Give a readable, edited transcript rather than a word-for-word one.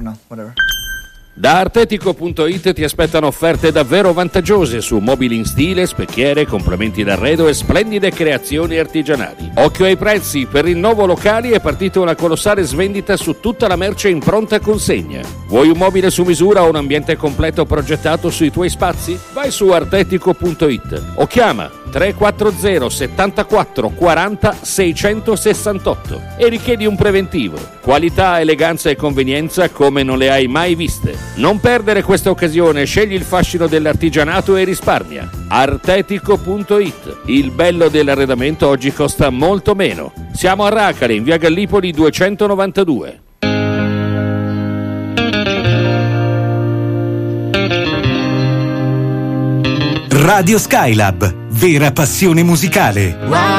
no, whatever. Da Artetico.it ti aspettano offerte davvero vantaggiose su mobili in stile, specchiere, complementi d'arredo e splendide creazioni artigianali. Occhio ai prezzi, per rinnovo locali è partita una colossale svendita su tutta la merce in pronta consegna. Vuoi un mobile su misura o un ambiente completo progettato sui tuoi spazi? Vai su Artetico.it o chiama 340 74 40 668 e richiedi un preventivo. Qualità, eleganza e convenienza come non le hai mai viste. Non perdere questa occasione, scegli il fascino dell'artigianato e risparmia. Artetico.it. Il bello dell'arredamento oggi costa molto meno. Siamo a Racale, in via Gallipoli 292. Radio Skylab, vera passione musicale.